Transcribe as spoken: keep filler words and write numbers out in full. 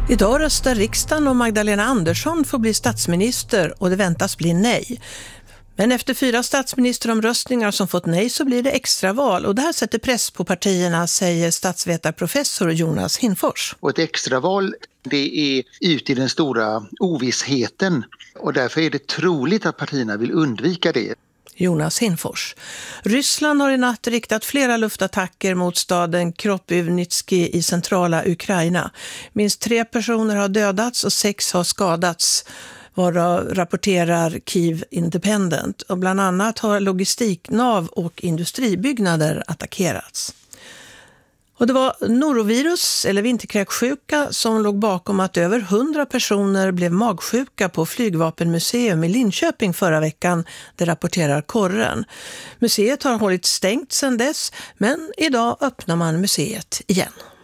Idag röstar riksdagen om Magdalena Andersson får bli statsminister och det väntas bli nej. Men efter fyra statsministeromröstningar som fått nej så blir det extraval och det här sätter press på partierna, säger statsvetarprofessor Jonas Hinfors. Och ett extraval, det är ut i den stora ovissheten och därför är det troligt att partierna vill undvika det. Jonas Hinfors. Ryssland har i natt riktat flera luftattacker mot staden Kropyvnytski i centrala Ukraina. Minst tre personer har dödats och sex har skadats, varav rapporterar Kyiv Independent. Och bland annat har logistiknav och industribyggnader attackerats. Och det var norovirus eller vinterkräksjuka som låg bakom att över hundra personer blev magsjuka på Flygvapenmuseum i Linköping förra veckan, det rapporterar Korren. Museet har hållit stängt sedan dess, men idag öppnar man museet igen.